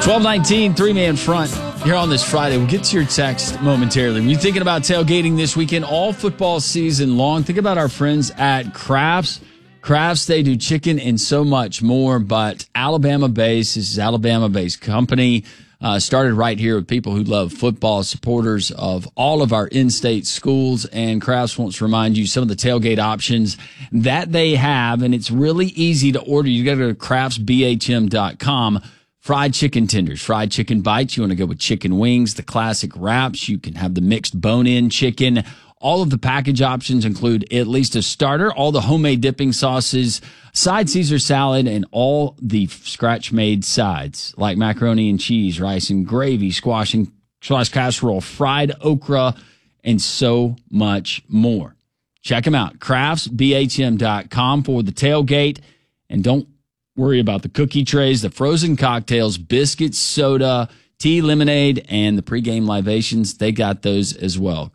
12:19, three-man front here on this Friday. We'll get to your text momentarily. When you're thinking about tailgating this weekend, all football season long, think about our friends at Crafts. Crafts, they do chicken and so much more, but Alabama-based. This is Alabama-based company. Started right here with people who love football, supporters of all of our in-state schools, and Crafts wants to remind you some of the tailgate options that they have, and it's really easy to order. You got to go to craftsbhm.com. Fried chicken tenders, fried chicken bites. You want to go with chicken wings, the classic wraps. You can have the mixed bone-in chicken. All of the package options include at least a starter, all the homemade dipping sauces, side Caesar salad, and all the scratch-made sides like macaroni and cheese, rice and gravy, squash casserole, fried okra, and so much more. Check them out, craftsbhm.com for the tailgate. And don't worry about the cookie trays, the frozen cocktails, biscuits, soda, tea, lemonade, and the pregame libations. They got those as well.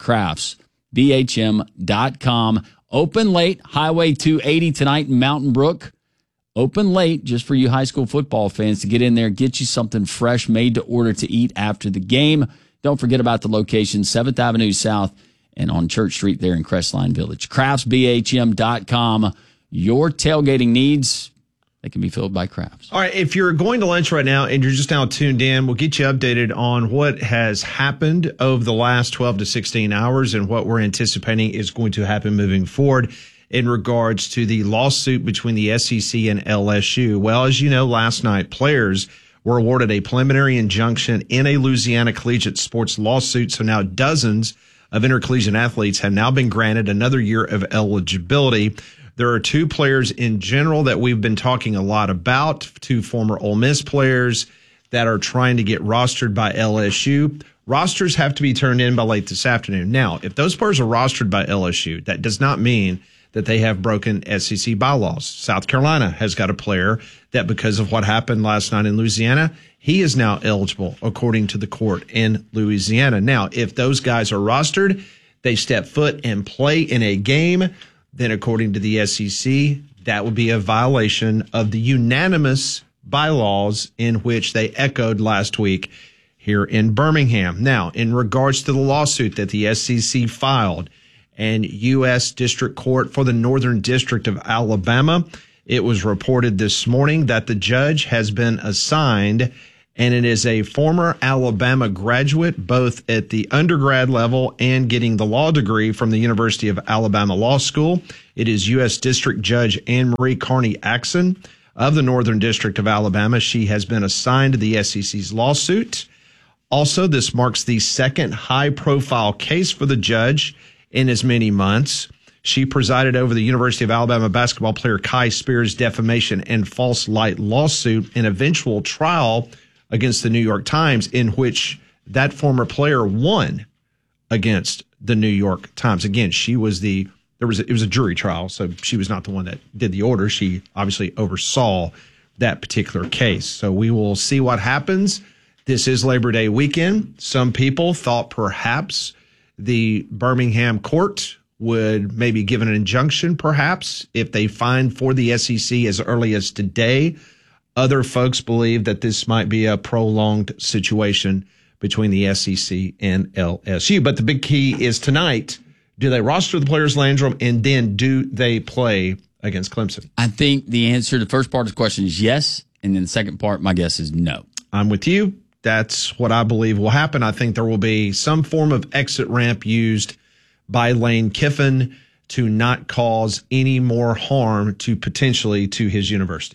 craftsbhm.com. Open late, Highway 280 tonight in Mountain Brook. Open late just for you high school football fans to get in there, get you something fresh made to order to eat after the game. Don't forget about the location, 7th Avenue South and on Church Street there in Crestline Village. craftsbhm.com. Your tailgating needs, they can be filled by Crafts. All right, if you're going to lunch right now and you're just now tuned in, we'll get you updated on what has happened over the last 12 to 16 hours and what we're anticipating is going to happen moving forward in regards to the lawsuit between the SEC and LSU. Well, as you know, last night, players were awarded a preliminary injunction in a Louisiana collegiate sports lawsuit. So now dozens of intercollegiate athletes have now been granted another year of eligibility. There are two players in general that we've been talking a lot about, two former Ole Miss players that are trying to get rostered by LSU. Rosters have to be turned in by late this afternoon. Now, if those players are rostered by LSU, that does not mean that they have broken SEC bylaws. South Carolina has got a player that, because of what happened last night in Louisiana, he is now eligible according to the court in Louisiana. Now, if those guys are rostered, they step foot and play in a game, then according to the SEC, that would be a violation of the unanimous bylaws in which they echoed last week here in Birmingham. Now, in regards to the lawsuit that the SEC filed and U.S. District Court for the Northern District of Alabama, it was reported this morning that the judge has been assigned, and it is a former Alabama graduate, both at the undergrad level and getting the law degree from the University of Alabama Law School. It is U.S. District Judge Anne Marie Carney Axon of the Northern District of Alabama. She has been assigned to the SEC's lawsuit. Also, this marks the second high-profile case for the judge in as many months. She presided over the University of Alabama basketball player Kai Spears' defamation and false light lawsuit, an eventual trial against the New York Times, in which that former player won against the New York Times. Again, it was a jury trial, so she was not the one that did the order. She obviously oversaw that particular case. So we will see what happens. This is Labor Day weekend. Some people thought perhaps the Birmingham court would maybe give an injunction, perhaps, if they find for the SEC as early as today. Other folks believe that this might be a prolonged situation between the SEC and LSU. But the big key is tonight, do they roster the players, Landrum, and then do they play against Clemson? I think the answer to the first part of the question is yes, and then the second part, my guess is no. I'm with you. That's what I believe will happen. I think there will be some form of exit ramp used by Lane Kiffin to not cause any more harm to potentially to his university.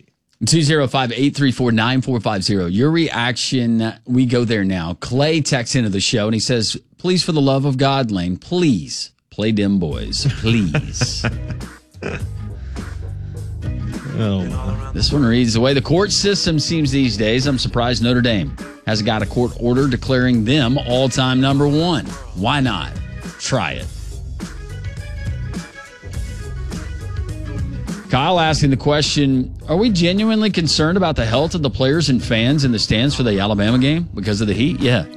205-834-9450. Your reaction, we go there now. Clay texts into the show, and he says, please, for the love of God, Lane, please play them boys. Please. Oh, this one reads, the way the court system seems these days, I'm surprised Notre Dame hasn't got a court order declaring them all-time number one. Why not? Try it. Kyle asking the question, are we genuinely concerned about the health of the players and fans in the stands for the Alabama game because of the heat? Yeah.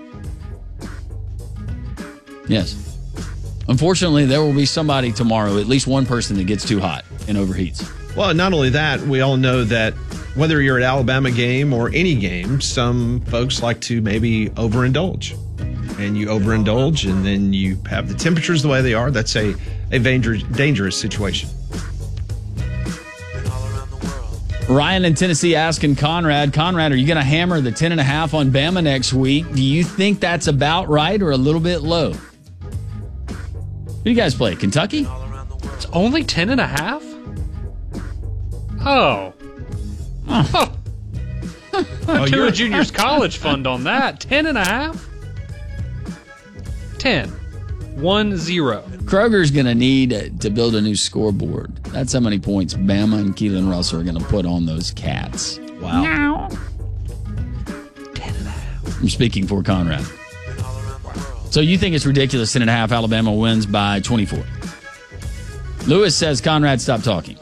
Yes. Unfortunately, there will be somebody tomorrow, at least one person that gets too hot and overheats. Well, not only that, we all know that whether you're at Alabama game or any game, some folks like to maybe overindulge. And you overindulge, and then you have the temperatures the way they are. That's a dangerous situation. Ryan in Tennessee asking Conrad, are you going to hammer the 10.5 on Bama next week? Do you think that's about right or a little bit low? Who do you guys play? Kentucky? It's only 10.5? Oh. Tua Junior's college fund on that. 10.5? 10. 1-0. Kroger's going to need to build a new scoreboard. That's how many points Bama and Keelan Russell are going to put on those Cats. Wow. 10.5. I'm speaking for Conrad. So you think it's ridiculous 10.5 Alabama wins by 24? Lewis says, Conrad, stop talking.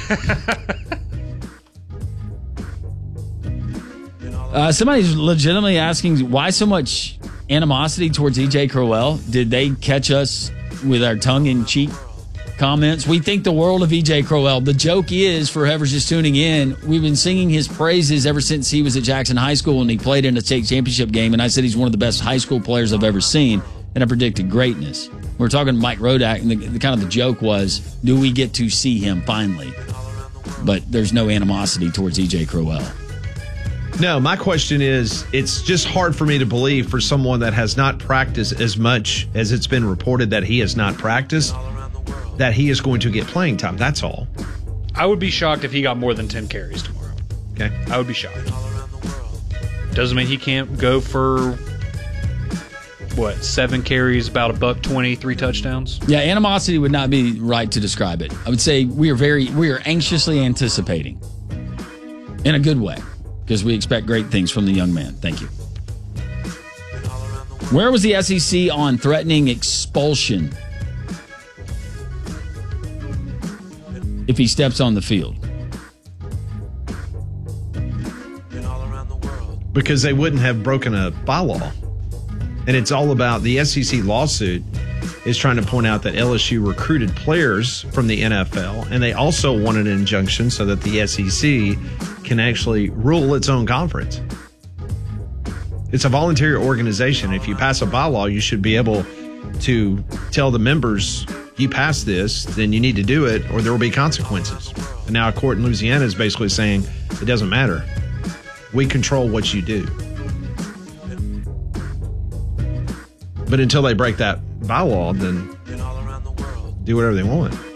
Somebody's legitimately asking why so much animosity towards E.J. Crowell. Did they catch us with our tongue-in-cheek comments? We think the world of E.J. Crowell. The joke is, for whoever's just tuning in, we've been singing his praises ever since he was at Jackson High School and he played in a state championship game, and I said he's one of the best high school players I've ever seen, and I predicted greatness. We're talking to Mike Rodak, and the kind of the joke was, do we get to see him finally? But there's no animosity towards E.J. Crowell. No, my question is, it's just hard for me to believe for someone that has not practiced as much as it's been reported that he has not practiced, that he is going to get playing time. That's all. I would be shocked if he got more than 10 carries tomorrow. Okay. I would be shocked. Doesn't mean he can't go for, 7 carries, about $120, 3 touchdowns? Yeah, animosity would not be right to describe it. I would say we are anxiously anticipating in a good way, because we expect great things from the young man. Thank you. Where was the SEC on threatening expulsion if he steps on the field? Because they wouldn't have broken a bylaw. And it's all about the SEC lawsuit is trying to point out that LSU recruited players from the NFL, and they also wanted an injunction so that the SEC can actually rule its own conference. It's a voluntary organization. If you pass a bylaw, you should be able to tell the members, you pass this, then you need to do it, or there will be consequences. And now a court in Louisiana is basically saying, it doesn't matter. We control what you do. But until they break that bylaw, then do whatever they want.